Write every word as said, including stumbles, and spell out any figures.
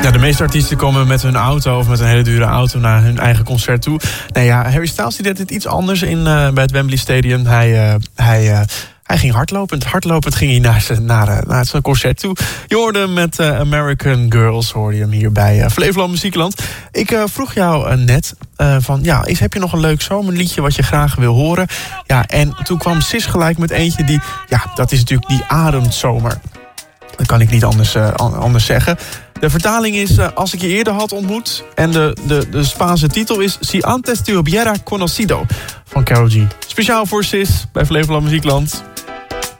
Ja, de meeste artiesten komen met hun auto of met een hele dure auto naar hun eigen concert toe. Nee, ja, Harry Styles die deed het iets anders in, uh, bij het Wembley Stadium. Hij, uh, hij, uh, hij ging hardlopend. Hardlopend ging hij naar zijn, naar, uh, naar zijn concert toe. Je hoorde hem met uh, American Girls, hoorde je hem hier bij uh, Flevoland Muziekland. Ik uh, vroeg jou uh, net uh, van, ja, is, heb je nog een leuk zomerliedje wat je graag wil horen? Ja, en toen kwam Sis gelijk met eentje die, ja, dat is natuurlijk die ademt zomer. Dat kan ik niet anders, uh, anders zeggen. De vertaling is uh, Als ik je eerder had ontmoet. En de, de, de Spaanse titel is Si antes te hubiera conocido van Karol G. Speciaal voor Sis bij Flevoland Muziekland.